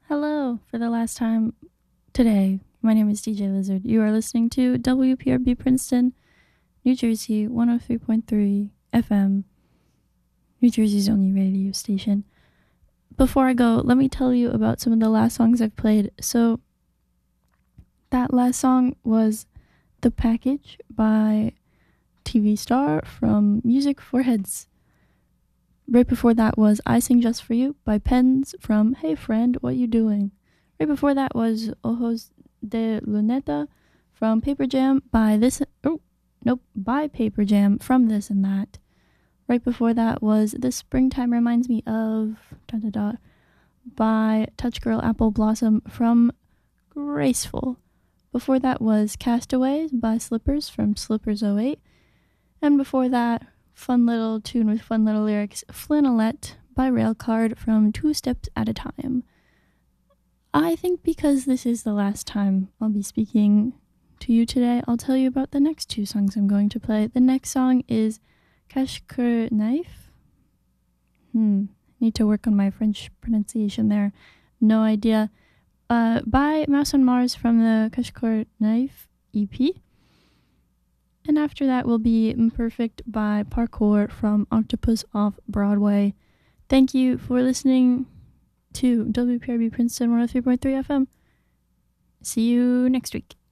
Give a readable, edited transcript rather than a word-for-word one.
Hello, for the last time today. My name is DJ Lizard. You are listening to WPRB Princeton, New Jersey 103.3 FM, New Jersey's only radio station. Before I go, let me tell you about some of the last songs I've played. So, that last song was The Package by TV Star from Music for Heads. Right before that was I Sing Just For You by Pens from Hey Friend, What You Doing? Right before that was Ojos de Luneta from Paper Jam by by Paper Jam from This and That. Right before that was The Springtime Reminds Me of by Touch Girl Apple Blossom from Graceful. Before that was Castaways by Slippers from Slippers '08. And before that, fun little tune with fun little lyrics, Flannelette by Railcard from Two Steps at a Time. I think because this is the last time I'll be speaking to you today, I'll tell you about the next two songs I'm going to play. The next song is Cache Knife. Need to work on my French pronunciation there. No idea. By Mouse on Mars from the Cache Knife EP. And after that will be Imperfect by Parkour from Octopus Off Broadway. Thank you for listening to WPRB Princeton 103.3 FM. See you next week.